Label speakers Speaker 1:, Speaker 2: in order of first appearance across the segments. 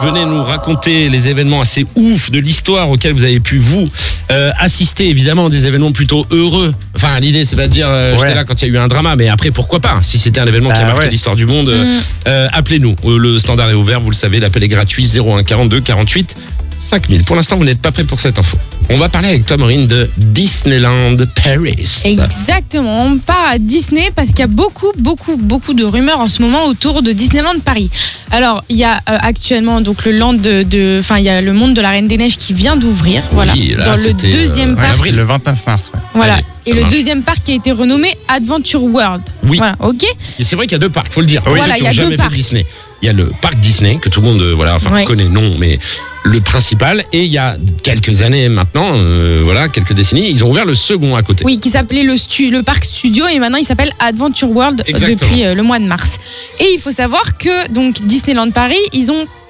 Speaker 1: venez nous raconter les événements assez ouf de l'histoire auxquels vous avez pu vous assister, évidemment des événements plutôt heureux. Enfin, l'idée c'est pas de dire j'étais là quand il y a eu un drama, mais après pourquoi pas, si c'était un événement qui a marqué l'histoire du monde. Appelez-nous, le standard est ouvert, vous le savez, l'appel est gratuit, 01 42 48 5000. Pour l'instant, vous n'êtes pas prêts pour cette info. On va parler avec toi, Maureen, de Disneyland Paris.
Speaker 2: Exactement, on part à Disney parce qu'il y a beaucoup de rumeurs en ce moment autour de Disneyland Paris. Alors, il y a actuellement donc le land il y a le monde de la Reine des Neiges qui vient d'ouvrir, voilà,
Speaker 1: là,
Speaker 2: dans le deuxième parc.
Speaker 3: Le 29 mars.
Speaker 2: Voilà.
Speaker 1: Allez,
Speaker 2: et le deuxième parc qui a été renommé Adventure World.
Speaker 1: Oui.
Speaker 2: Voilà, ok.
Speaker 1: Et c'est vrai qu'il y a deux parcs, faut le dire. Pour
Speaker 2: Voilà,
Speaker 1: ceux qui
Speaker 2: il y
Speaker 1: n'ont
Speaker 2: a
Speaker 1: jamais
Speaker 2: deux
Speaker 1: fait
Speaker 2: parcs.
Speaker 1: Disney. Il y a le parc Disney que tout le monde connaît, non, mais le principal. Et il y a quelques années maintenant, quelques décennies, ils ont ouvert le second à côté.
Speaker 2: Oui, qui s'appelait le parc studio et maintenant il s'appelle Adventure World.
Speaker 1: Exactement.
Speaker 2: Depuis le mois de mars. Et il faut savoir que donc Disneyland Paris, ils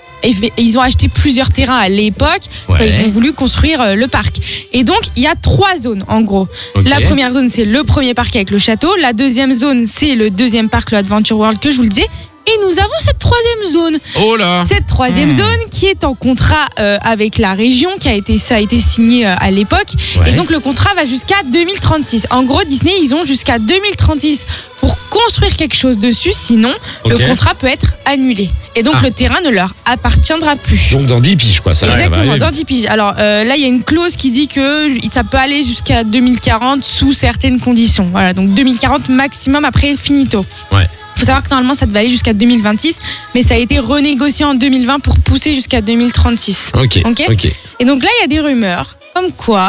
Speaker 2: ont acheté plusieurs terrains à l'époque.
Speaker 1: Ouais.
Speaker 2: Ils ont voulu construire le parc. Et donc, il y a 3 zones, en gros.
Speaker 1: Ok.
Speaker 2: La première zone, c'est le premier parc avec le château. La deuxième zone, c'est le deuxième parc, le Adventure World, que je vous le disais. Et nous avons cette troisième zone.
Speaker 1: Oh là.
Speaker 2: Cette troisième zone qui est en contrat avec la région, ça a été signé à l'époque.
Speaker 1: Ouais.
Speaker 2: Et donc, le contrat va jusqu'à 2036. En gros, Disney, ils ont jusqu'à 2036 pour construire quelque chose dessus. Sinon, le contrat peut être annulé. Et donc, le terrain ne leur appartiendra plus.
Speaker 1: Donc dans 10 piges, quoi. Ça va
Speaker 2: Exactement,
Speaker 1: arriver.
Speaker 2: dans 10 piges. Alors là, il y a une clause qui dit que ça peut aller jusqu'à 2040 sous certaines conditions. Voilà, donc 2040 maximum, après finito.
Speaker 1: Ouais.
Speaker 2: Il faut savoir que normalement, ça devait aller jusqu'à 2026, mais ça a été renégocié en 2020 pour pousser jusqu'à 2036.
Speaker 1: Ok.
Speaker 2: Et donc là, il y a des rumeurs comme quoi,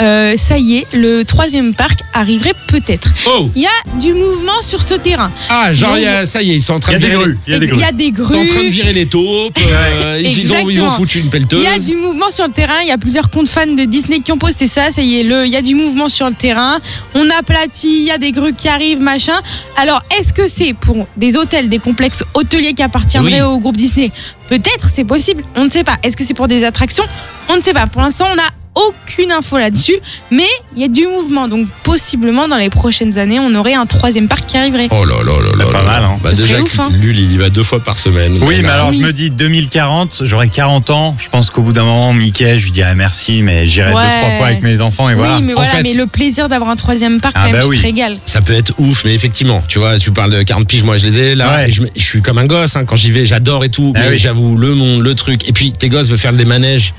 Speaker 2: ça y est, le troisième parc arriverait peut-être.
Speaker 1: Oh.
Speaker 2: Il y a du mouvement sur ce terrain.
Speaker 1: Ah, genre, ça y est, ils sont en train de virer.
Speaker 3: Il y a des grues.
Speaker 2: Il y a des grues.
Speaker 1: Ils sont en train de virer les taupes. Ils ont foutu une pelleteuse.
Speaker 2: Il y a du mouvement sur le terrain. Il y a plusieurs comptes fans de Disney qui ont posté ça. Ça y est, il y a du mouvement sur le terrain. On aplatit, il y a des grues qui arrivent, machin. Alors, est-ce que c'est pour des hôtels, des complexes hôteliers qui appartiendraient au groupe Disney? Peut-être, c'est possible. On ne sait pas. Est-ce que c'est pour des attractions? On ne sait pas. Pour l'instant, on n'a aucune info là-dessus, mais il y a du mouvement, donc possiblement dans les prochaines années, on aurait un troisième parc qui arriverait.
Speaker 1: Oh là là là là.
Speaker 3: C'est pas mal, hein.
Speaker 1: Bah
Speaker 2: Ce
Speaker 1: déjà,
Speaker 2: serait ouf, hein.
Speaker 1: Lul, il y va 2 fois par semaine.
Speaker 3: Oui, mais alors
Speaker 2: Oui.
Speaker 3: je me dis 2040, j'aurai 40 ans. Je pense qu'au bout d'un moment, Mickey, je lui dirai merci, mais j'irai 2-3 fois avec mes enfants et voilà.
Speaker 2: Oui, mais
Speaker 1: En fait-
Speaker 2: mais le plaisir d'avoir un troisième parc,
Speaker 3: Ah
Speaker 2: quand même,
Speaker 3: bah
Speaker 2: je
Speaker 3: oui.
Speaker 2: te régale.
Speaker 1: Ça peut être ouf, mais effectivement, tu vois, tu parles de 40 piges, moi je les ai là,
Speaker 3: Ouais.
Speaker 1: et je suis comme un gosse, hein, quand j'y vais, j'adore et tout,
Speaker 3: Ah
Speaker 1: mais
Speaker 3: oui.
Speaker 1: j'avoue, le monde, le truc, et puis tes gosses veulent faire des manèges,